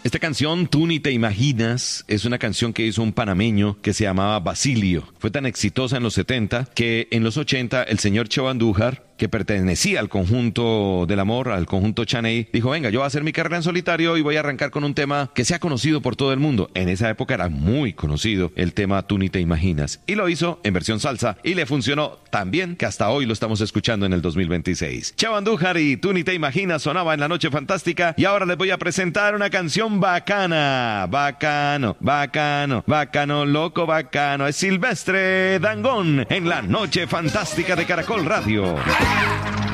Esta canción, Tú ni te imaginas, es una canción que hizo un panameño que se llamaba Basilio. Fue tan exitosa en los 70 que en los 80 el señor Cheo Andújar, que pertenecía al conjunto del amor, al conjunto Chaney, dijo, venga, yo voy a hacer mi carrera en solitario y voy a arrancar con un tema que sea conocido por todo el mundo. En esa época era muy conocido el tema Tú ni te imaginas. Y lo hizo en versión salsa y le funcionó tan bien que hasta hoy lo estamos escuchando en el 2026. Cheo Andújar y Tú ni te imaginas sonaba en La Noche Fantástica y ahora les voy a presentar una canción bacana. Bacano, bacano, bacano, loco bacano. Es Silvestre Dangond en La Noche Fantástica de Caracol Radio.